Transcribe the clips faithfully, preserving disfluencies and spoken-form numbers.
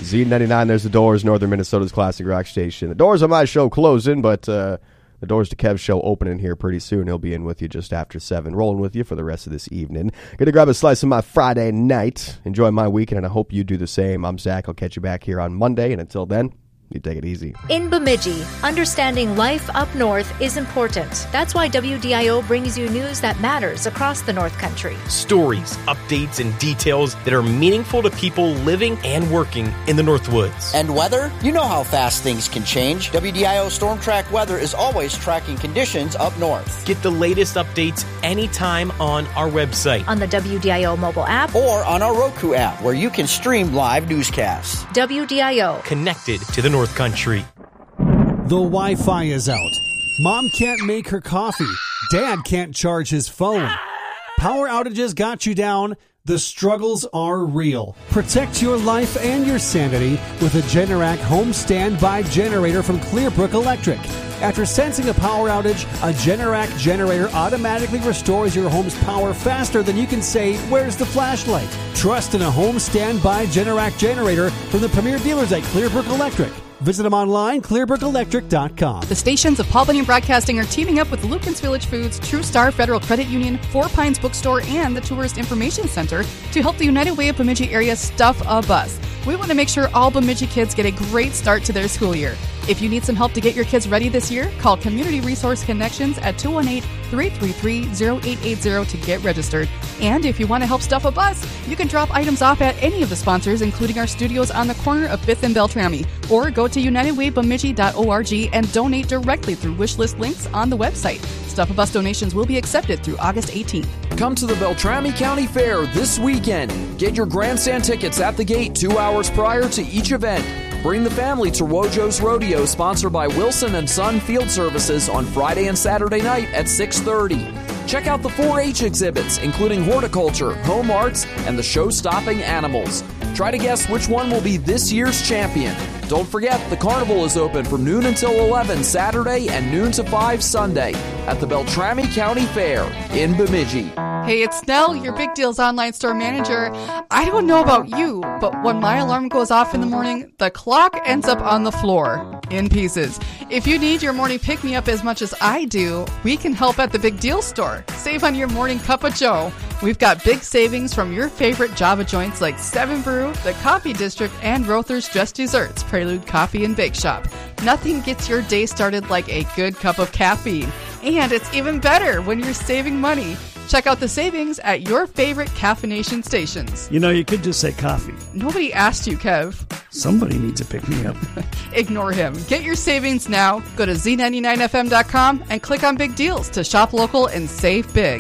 Z ninety-nine, there's the Doors, Northern Minnesota's classic rock station. The doors of my show closing, but uh, the Doors to Kev's show opening here pretty soon. He'll be in with you just after seven, rolling with you for the rest of this evening. Gonna grab a slice of my Friday night. Enjoy my weekend, and I hope you do the same. I'm Zach. I'll catch you back here on Monday, and until then, you take it easy. In Bemidji, understanding life up north is important. That's why W D I O brings you news that matters across the North Country. Stories, updates, and details that are meaningful to people living and working in the Northwoods. And weather? You know how fast things can change. W D I O Storm Track Weather is always tracking conditions up north. Get the latest updates anytime on our website, on the W D I O mobile app, or on our Roku app, where you can stream live newscasts. W D I O, connected to the North Country. The Wi-Fi is out. Mom can't make her coffee. Dad can't charge his phone. Power outages got you down. The struggles are real. Protect your life and your sanity with a Generac home standby generator from Clearbrook Electric. After sensing a power outage, a Generac generator automatically restores your home's power faster than you can say, "Where's the flashlight?" Trust in a home standby Generac generator from the premier dealers at Clearbrook Electric. Visit them online, clearbrook electric dot com. The stations of Paul Bunyan Broadcasting are teaming up with Lukens Village Foods, True Star Federal Credit Union, Four Pines Bookstore, and the Tourist Information Center to help the United Way of Bemidji area stuff a bus. We want to make sure all Bemidji kids get a great start to their school year. If you need some help to get your kids ready this year, call Community Resource Connections at two one eight, three three three, zero eight eight zero to get registered. And if you want to help stuff a bus, you can drop items off at any of the sponsors, including our studios on the corner of fifth and Beltrami, or go to united way bemidji dot org and donate directly through wish list links on the website. Stuff a Bus donations will be accepted through August eighteenth. Come to the Beltrami County Fair this weekend. Get your grandstand tickets at the gate two hours prior to each event. Bring the family to Wojo's Rodeo, sponsored by Wilson and Son Field Services, on Friday and Saturday night at six thirty. Check out the four H exhibits, including horticulture, home arts, and the show-stopping animals. Try to guess which one will be this year's champion. Don't forget, the carnival is open from noon until eleven Saturday and noon to five Sunday at the Beltrami County Fair in Bemidji. Hey, it's Nell, your Big Deals online store manager. I don't know about you, but when my alarm goes off in the morning, the clock ends up on the floor in pieces. If you need your morning pick-me-up as much as I do, we can help at the Big Deal store. Save on your morning cup of joe. We've got big savings from your favorite Java joints like Seven Brew, the Coffee District, and Rother's Just Desserts, Prelude Coffee and Bake Shop. Nothing gets your day started like a good cup of caffeine. And it's even better when you're saving money. Check out the savings at your favorite caffeination stations. You know, you could just say coffee. Nobody asked you, Kev. Somebody needs to pick me up. Ignore him. Get your savings now. Go to z ninety-nine f m dot com and click on Big Deals to shop local and save big.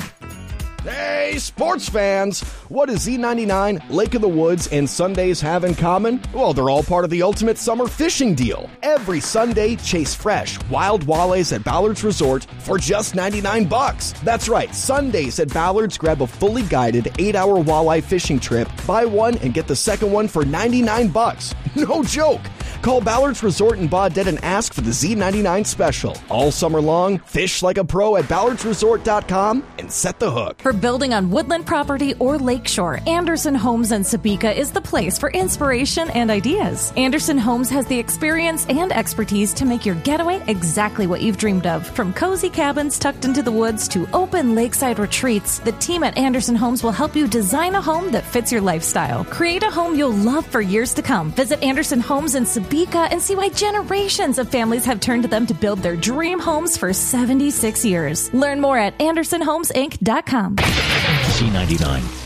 Hey, sports fans! What does Z ninety-nine, Lake of the Woods, and Sundays have in common? Well, they're all part of the ultimate summer fishing deal. Every Sunday, chase fresh, wild walleyes at Ballard's Resort for just ninety-nine bucks. That's right, Sundays at Ballard's, grab a fully guided eight-hour walleye fishing trip. Buy one and get the second one for ninety-nine bucks. No joke! Call Ballard's Resort in Baudette and ask for the Z ninety-nine special. All summer long, fish like a pro at ballards resort dot com and set the hook. For building on woodland property or lakeshore, Anderson Homes in Sabika is the place for inspiration and ideas. Anderson Homes has the experience and expertise to make your getaway exactly what you've dreamed of. From cozy cabins tucked into the woods to open lakeside retreats, the team at Anderson Homes will help you design a home that fits your lifestyle. Create a home you'll love for years to come. Visit Anderson Homes in Sabika and see why generations of families have turned to them to build their dream homes for seventy-six years. Learn more at anderson homes inc dot com. Z ninety-nine.